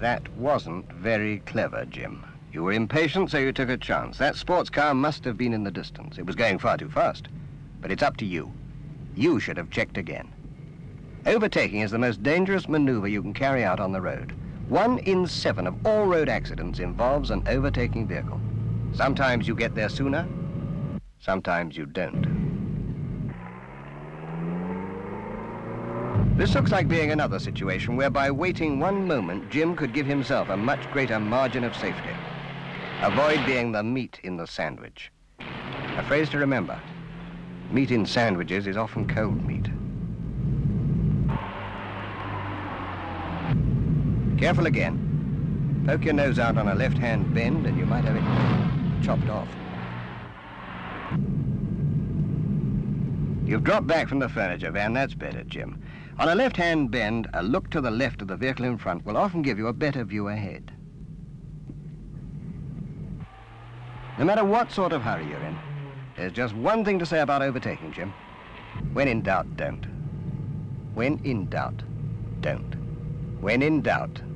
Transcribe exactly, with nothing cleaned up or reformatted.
That wasn't very clever, Jim. You were impatient, so you took a chance. That sports car must have been in the distance. It was going far too fast. But it's up to you. You should have checked again. Overtaking is the most dangerous maneuver you can carry out on the road. One in seven of all road accidents involves an overtaking vehicle. Sometimes you get there sooner, sometimes you don't. This looks like being another situation where by waiting one moment, Jim could give himself a much greater margin of safety. Avoid being the meat in the sandwich. A phrase to remember. Meat in sandwiches is often cold meat. Careful again. Poke your nose out on a left-hand bend and you might have it chopped off. You've dropped back from the furniture van. That's better, Jim. On a left-hand bend, a look to the left of the vehicle in front will often give you a better view ahead. No matter what sort of hurry you're in, there's just one thing to say about overtaking, Jim. When in doubt, don't. When in doubt, don't. When in doubt,